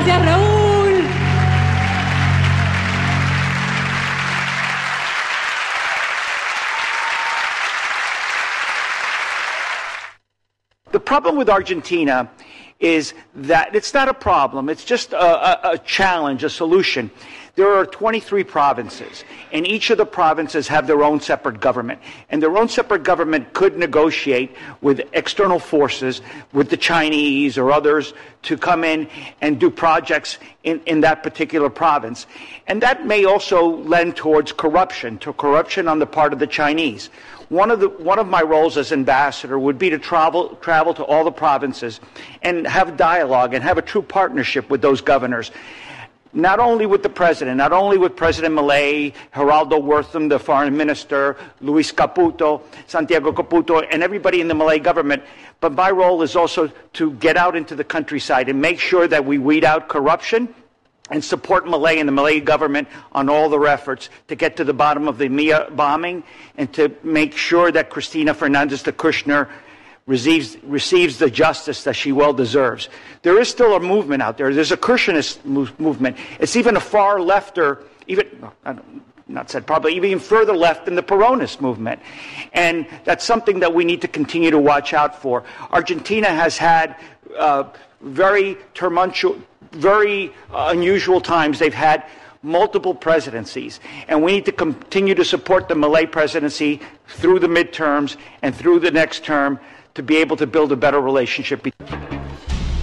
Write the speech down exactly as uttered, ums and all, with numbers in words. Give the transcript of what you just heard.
Gracias, Raúl. The problem with Argentina is that it's not a problem, it's just a, a, a challenge, a solution. There are twenty-three provinces, and each of the provinces have their own separate government. And their own separate government could negotiate with external forces, with the Chinese or others, to come in and do projects in, in that particular province. And that may also lend towards corruption, to corruption on the part of the Chinese. One of the one of my roles as ambassador would be to travel travel to all the provinces and have dialogue and have a true partnership with those governors. Not only with the president, not only with President Milei, Geraldo Wortham, the foreign minister, Luis Caputo, Santiago Caputo, and everybody in the Milei government, but my role is also to get out into the countryside and make sure that we weed out corruption and support Milei and the Milei government on all their efforts to get to the bottom of the M I A bombing and to make sure that Cristina Fernandez de Kirchner receives, receives the justice that she well deserves. There is still a movement out there. There's a Kirchnerist move, movement. It's even a far lefter, even, not said probably, even further left than the Peronist movement. And that's something that we need to continue to watch out for. Argentina has had uh, very tumultuous, very uh, unusual times. They've had multiple presidencies, and we need to continue to support the Milei presidency through the midterms and through the next term to be able to build a better relationship.